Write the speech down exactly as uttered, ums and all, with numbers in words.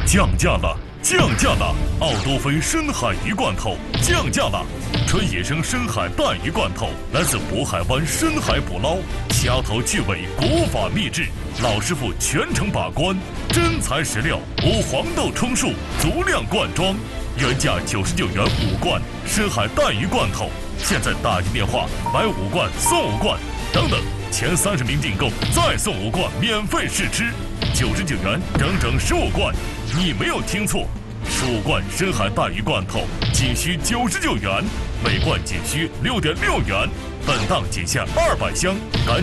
降价了，降价了！奥多菲深海鱼罐头降价了，纯野生深海带鱼罐头，来自渤海湾深海捕捞，掐头去尾，国法秘制，老师傅全程把关，真材实料，无黄豆充数，足量灌装，原价九十九元五罐深海带鱼罐头，现在打进电话买五罐送五罐，等等，前三十名订购再送五罐免费试吃，九十九元整整十五罐，你没有听错，十五罐深海带鱼罐头仅需九十九元，每罐仅需六点六元，本档仅限二百箱，赶